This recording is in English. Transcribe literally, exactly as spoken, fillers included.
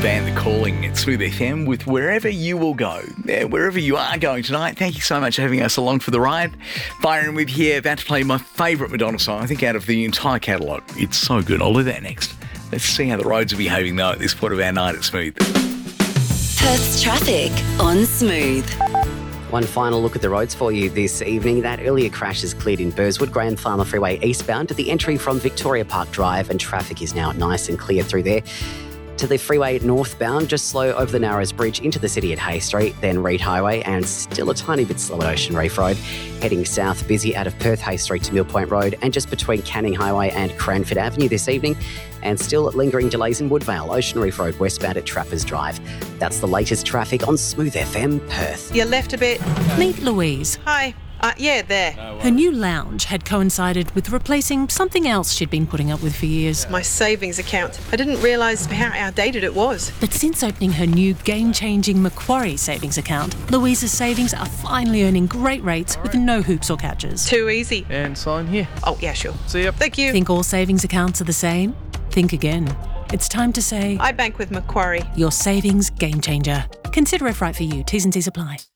band The Calling at Smooth F M with Wherever You Will Go. Yeah, wherever you are going tonight, thank you so much for having us along for the ride. Byron with here, about to play my favourite Madonna song, I think out of the entire catalogue. It's so good. I'll do that next. Let's see how the roads are behaving though at this point of our night at Smooth. Perth's traffic on Smooth. One final look at the roads for you this evening. That earlier crash is cleared in Burswood, Grand Farmer Freeway eastbound at the entry from Victoria Park Drive, and traffic is now nice and clear through there. To the freeway northbound, just slow over the Narrows Bridge into the city at Hay Street, then Reed Highway, and still a tiny bit slow at Ocean Reef Road. Heading south, busy out of Perth Hay Street to Mill Point Road, and just between Canning Highway and Cranford Avenue this evening. And still lingering delays in Woodvale, Ocean Reef Road westbound at Trappers Drive. That's the latest traffic on Smooth F M Perth. You left a bit. Meet Louise. Hi. Uh, yeah, there. Her new lounge had coincided with replacing something else she'd been putting up with for years. My savings account. I didn't realise how outdated it was. But since opening her new game-changing Macquarie savings account, Louise's savings are finally earning great rates with no hoops or catches. Too easy. And sign here. Oh, yeah, sure. See ya. Thank you. Think all savings accounts are the same? Think again. It's time to say, I bank with Macquarie. your savings game changer. Consider if right for you. T's and C's apply.